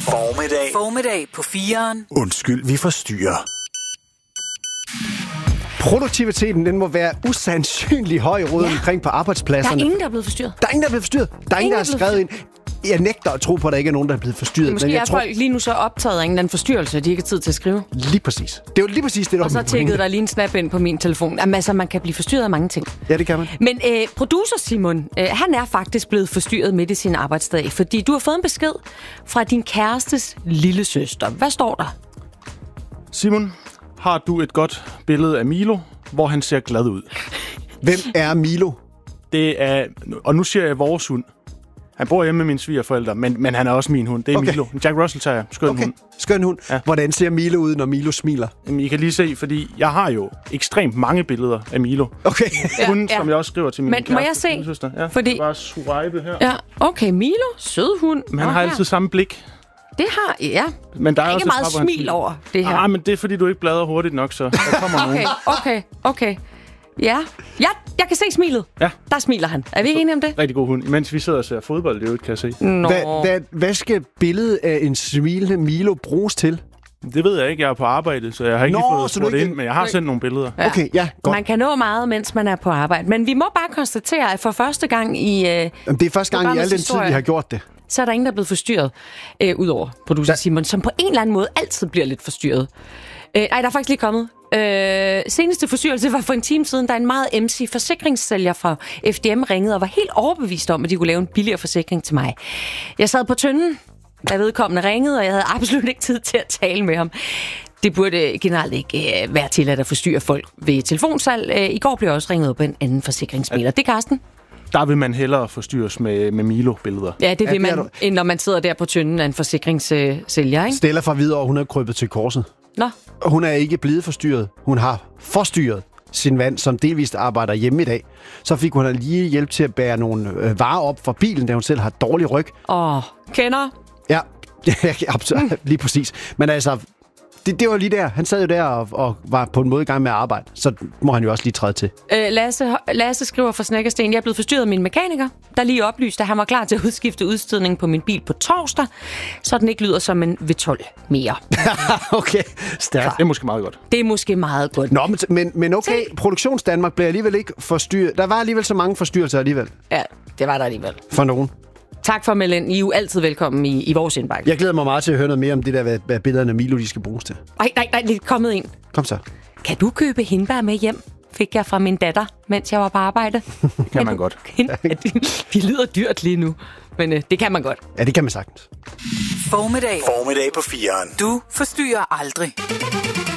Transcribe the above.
Formiddag på 4'eren. Undskyld, vi forstyrrer. Produktiviteten, den må være usandsynlig høj rundt omkring på arbejdspladserne. Der er ingen, der er blevet forstyrret. Der er ingen, der har skrevet ind. Jeg nægter at tro på, at der ikke er nogen, der er blevet forstyrret. Måske er folk lige nu så optaget af en eller anden forstyrrelse, at de ikke har tid til at skrive. Lige præcis. Det er jo lige præcis det, der og så tækkede der lige en snap ind på min telefon. Jamen, altså, man kan blive forstyrret af mange ting. Ja, det kan man. Men producer Simon, han er faktisk blevet forstyrret midt i sin arbejdsdag, fordi du har fået en besked fra din kærestes lillesøster. Hvad står der? Simon, har du et godt billede af Milo, hvor han ser glad ud? Hvem er Milo? Det er, og nu siger jeg vores hund. Han bor hjemme med mine svigerforældre, men han er også min hund. Det er okay. Milo. Jack Russell Terrier. Skøn hund. Skøn hund. Ja. Hvordan ser Milo ud, når Milo smiler? Jamen, I kan lige se, fordi jeg har jo ekstremt mange billeder af Milo. Okay. Hun, som jeg også skriver til min kæreste. Må jeg se? Søster. Ja, fordi... bare swipe her. Ja, okay. Milo, sød hund. Men han har altid samme blik. Det har, ja. Men der er ikke meget smil over det her. Nej, men det er, fordi du ikke bladrer hurtigt nok, så der kommer nogen. Okay. Ja, jeg kan se smilet. Ja. Der smiler han. Er vi ikke enige om det? Rigtig god hund. Imens vi sidder og ser fodbold, det kan jeg se. Hvad skal billedet af en smilende Milo bruges til? Det ved jeg ikke. Jeg er på arbejde, så jeg har ikke fået spurgt ind, men jeg har sendt nogle billeder. Ja. Okay, ja, godt. Man kan nå meget, mens man er på arbejde. Men vi må bare konstatere, at for første gang i det er første gang i al den tid, vi har gjort det. Så er der ingen, der er blevet forstyrret, udover producer Simon, som på en eller anden måde altid bliver lidt forstyrret. Der er faktisk lige kommet. Seneste forstyrrelse var for en time siden, da en meget MC forsikringssælger fra FDM ringede og var helt overbevist om, at de kunne lave en billigere forsikring til mig. Jeg sad på tynden, da vedkommende ringede, og jeg havde absolut ikke tid til at tale med ham. Det burde generelt ikke være tilladt at forstyrre folk ved telefonsalg. I går blev jeg også ringet op af en anden forsikringsmægler. Det er Karsten. Der vil man hellere forstyrres med Milo-billeder. Ja, det vil man, end når man sidder der på tynden af en forsikringssælger, ikke? Stella fra Hvidovre, hun er krøbet til korset. Nå. Hun er ikke blevet forstyrret. Hun har forstyrret sin mand, som delvist arbejder hjemme i dag. Så fik hun lige hjælp til at bære nogle varer op fra bilen, da hun selv har dårlig ryg. Kender? Ja, absolut, lige præcis. Men altså, det var lige der. Han sad jo der og var på en måde i gang med at arbejde. Så må han jo også lige træde til. Lasse skriver fra Snækkersten: jeg er blevet forstyrret af min mekaniker, der lige oplyste, at han var klar til at udskifte udstødningen på min bil på torsdag, så den ikke lyder som en V12 mere. Okay, stærkt. Det er måske meget godt. Det er måske meget godt. Nå, men okay, Produktionsdanmark bliver alligevel ikke forstyrret. Der var alligevel så mange forstyrrelser alligevel. Ja, det var der alligevel. For nogen. Tak for melden. I er jo altid velkommen i vores indbakke. Jeg glæder mig meget til at høre noget mere om det der, hvad billederne af Milo de skal bruges til. Nej, det er kommet ind. Kom så. Kan du købe hindbær med hjem? Fik jeg fra min datter, mens jeg var på arbejde. Kan man godt. De lyder dyrt lige nu, men det kan man godt. Ja, det kan man sagtens. Formiddag på 4'eren. Du forstyrrer aldrig.